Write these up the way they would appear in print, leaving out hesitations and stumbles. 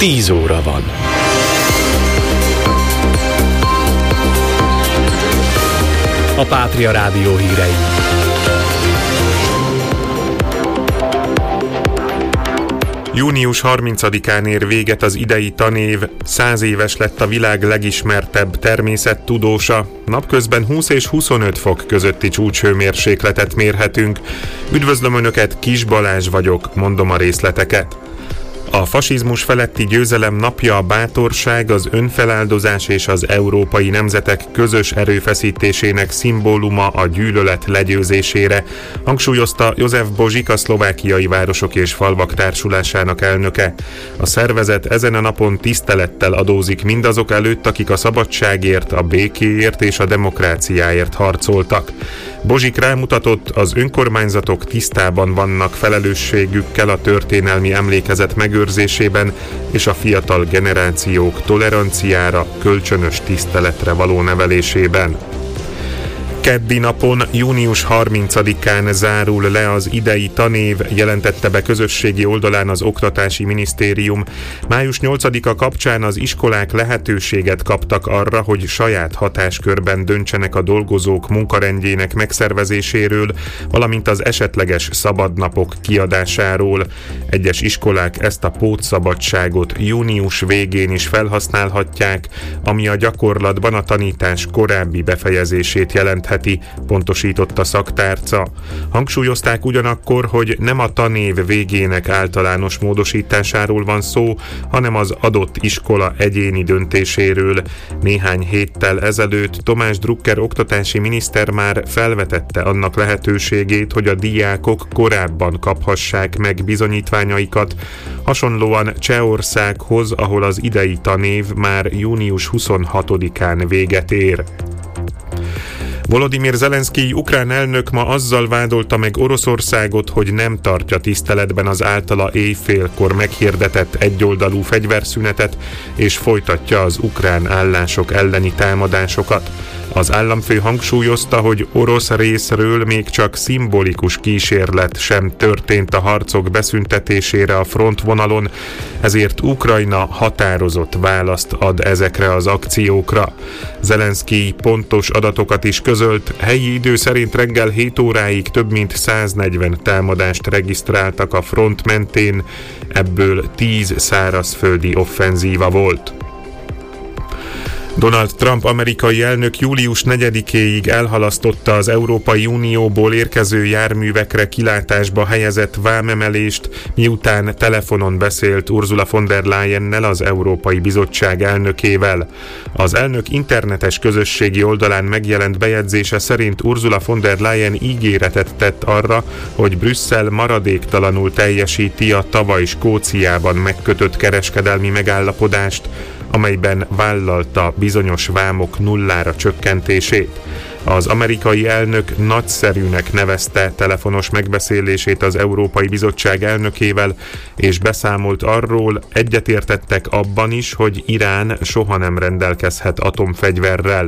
10 óra van. A Pátria Rádió hírei. Június 30-án ér véget az idei tanév, 100 éves lett a világ legismertebb természettudósa. Napközben 20 és 25 fok közötti csúcshőmérsékletet mérhetünk. Üdvözlöm Önöket, Kis Balázs vagyok, mondom a részleteket. A fasizmus feletti győzelem napja a bátorság, az önfeláldozás és az európai nemzetek közös erőfeszítésének szimbóluma a gyűlölet legyőzésére, hangsúlyozta Jozef Bozsik, a Szlovákiai Városok és Falvak Társulásának elnöke. A szervezet ezen a napon tisztelettel adózik mindazok előtt, akik a szabadságért, a békéért és a demokráciáért harcoltak. Bozsik rámutatott, az önkormányzatok tisztában vannak felelősségükkel a történelmi emlékezet megőrzésében és a fiatal generációk toleranciára, kölcsönös tiszteletre való nevelésében. Keddi napon, június 30-án zárul le az idei tanév, jelentette be közösségi oldalán az Oktatási Minisztérium. Május 8-a kapcsán az iskolák lehetőséget kaptak arra, hogy saját hatáskörben döntsenek a dolgozók munkarendjének megszervezéséről, valamint az esetleges szabadnapok kiadásáról. Egyes iskolák ezt a pótszabadságot június végén is felhasználhatják, ami a gyakorlatban a tanítás korábbi befejezését jelentheti, pontosította szaktárca. Hangsúlyozták ugyanakkor, hogy nem a tanév végének általános módosításáról van szó, hanem az adott iskola egyéni döntéséről. Néhány héttel ezelőtt Tomás Drucker oktatási miniszter már felvetette annak lehetőségét, hogy a diákok korábban kaphassák meg bizonyítványaikat, hasonlóan Csehországhoz, ahol az idei tanév már június 26-án véget ér. Volodymyr Zelenszkij ukrán elnök ma azzal vádolta meg Oroszországot, hogy nem tartja tiszteletben az általa éjfélkor meghirdetett egyoldalú fegyverszünetet, és folytatja az ukrán állások elleni támadásokat. Az államfő hangsúlyozta, hogy orosz részről még csak szimbolikus kísérlet sem történt a harcok beszüntetésére a frontvonalon, ezért Ukrajna határozott választ ad ezekre az akciókra. Zelenszkij pontos adatokat is közölt, helyi idő szerint reggel 7 óráig több mint 140 támadást regisztráltak a front mentén, ebből 10 szárazföldi offenzíva volt. Donald Trump amerikai elnök július 4-éig elhalasztotta az Európai Unióból érkező járművekre kilátásba helyezett vámemelést, miután telefonon beszélt Ursula von der Leyennel, az Európai Bizottság elnökével. Az elnök internetes közösségi oldalán megjelent bejegyzése szerint Ursula von der Leyen ígéretet tett arra, hogy Brüsszel maradéktalanul teljesíti a tavaly Skóciában megkötött kereskedelmi megállapodást, amelyben vállalta bizonyos vámok nullára csökkentését. Az amerikai elnök nagyszerűnek nevezte telefonos megbeszélését az Európai Bizottság elnökével, és beszámolt arról, egyetértettek abban is, hogy Irán soha nem rendelkezhet atomfegyverrel.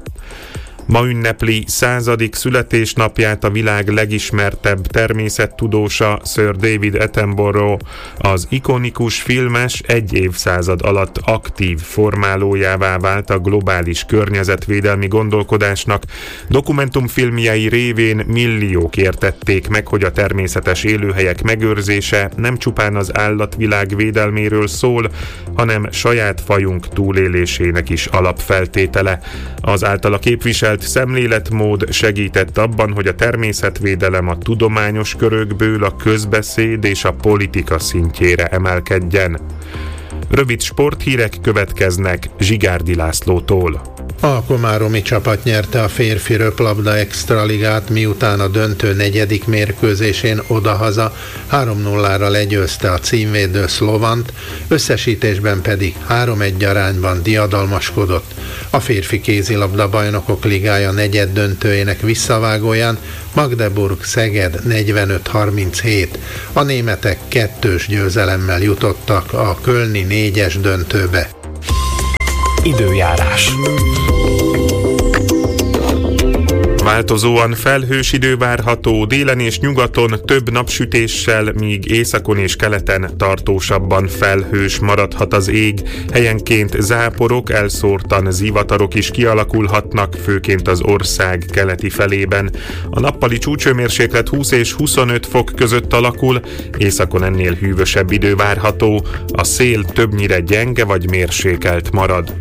Ma ünnepli 100. születésnapját a világ legismertebb természettudósa, Sir David Attenborough. Az ikonikus filmes egy évszázad alatt aktív formálójává vált a globális környezetvédelmi gondolkodásnak. Dokumentumfilmjei révén milliók értették meg, hogy a természetes élőhelyek megőrzése nem csupán az állatvilág védelméről szól, hanem saját fajunk túlélésének is alapfeltétele. Az általa képviselt szemléletmód segített abban, hogy a természetvédelem a tudományos körökből a közbeszéd és a politika szintjére emelkedjen. Rövid sporthírek következnek Zsigárdi Lászlótól. A komáromi csapat nyerte a férfi röplabda extraligát, miután a döntő 4. mérkőzésén odahaza 3-0-ra legyőzte a címvédő Szlovant, összesítésben pedig 3-1 arányban diadalmaskodott. A férfi kézilabda bajnokok ligája negyed döntőjének visszavágóján Magdeburg-Szeged 45-37. A németek 2-s győzelemmel jutottak a kölni 4-es döntőbe. Időjárás. Változóan felhős idő várható, délen és nyugaton több napsütéssel, míg északon és keleten tartósabban felhős maradhat az ég. Helyenként záporok, elszórtan zivatarok is kialakulhatnak, főként az ország keleti felében. A nappali csúcshőmérséklet 20 és 25 fok között alakul, északon ennél hűvösebb idő várható, a szél többnyire gyenge vagy mérsékelt marad.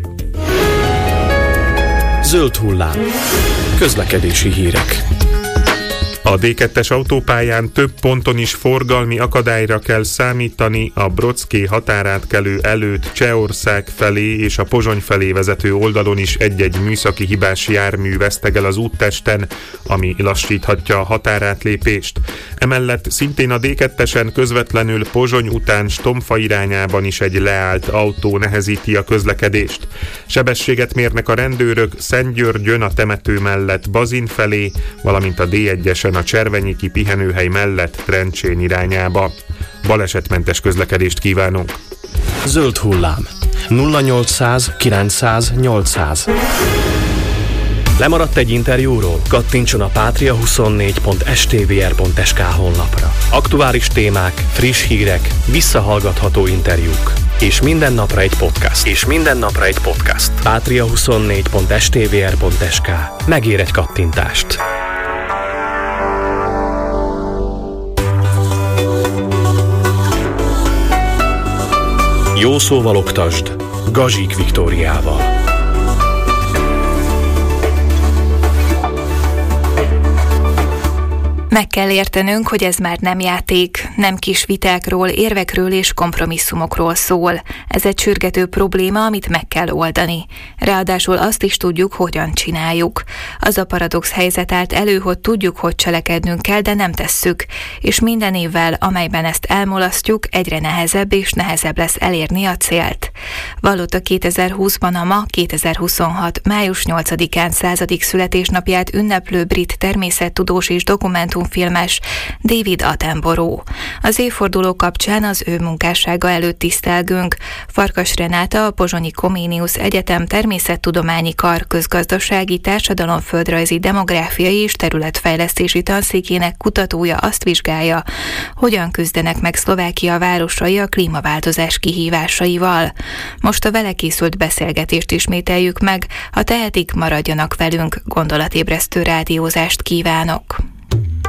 Zöld hullám. Közlekedési hírek. A D2-es autópályán több ponton is forgalmi akadályra kell számítani a Brodszky határátkelő előtt Csehország felé és a Pozsony felé vezető oldalon is egy-egy műszaki hibás jármű vesztegel az úttesten, ami lassíthatja a határátlépést. Emellett szintén a D2-esen közvetlenül Pozsony után Stomfa irányában is egy leállt autó nehezíti a közlekedést. Sebességet mérnek a rendőrök Szentgyörgyön a temető mellett Bazin felé, valamint a D1-esen a Cservenyiki pihenőhely mellett Trencsén irányába. Balesetmentes közlekedést kívánunk! Zöld hullám. 0800 900 800. Lemaradt egy interjúról? Kattintson a patria24.stvr.sk honlapra. Aktuális témák, friss hírek, visszahallgatható interjúk. És minden napra egy podcast. Patria24.stvr.sk. Megér egy kattintást. Jó szóval oktasd Gazsik Viktóriával. Meg kell értenünk, hogy ez már nem játék, nem kis vitákról, érvekről és kompromisszumokról szól. Ez egy sürgető probléma, amit meg kell oldani. Ráadásul azt is tudjuk, hogyan csináljuk. Az a paradox helyzet állt elő, hogy tudjuk, hogy cselekednünk kell, de nem tesszük. És minden évvel, amelyben ezt elmulasztjuk, egyre nehezebb és nehezebb lesz elérni a célt. Vallotta 2020-ban a ma 2026. május 8-án 100. születésnapját ünneplő brit természettudós és dokumentumfilmes David Attenborough. Az évforduló kapcsán az ő munkássága előtt tisztelgünk. Farkas Renáta, a Pozsonyi Comenius Egyetem természettudományi kar közgazdasági, társadalomföldrajzi, demográfiai és területfejlesztési tanszékének kutatója azt vizsgálja, hogyan küzdenek meg Szlovákia városai a klímaváltozás kihívásaival. Most a vele készült beszélgetést ismételjük meg, ha tehetik, maradjanak velünk, gondolatébresztő rádiózást kívánok.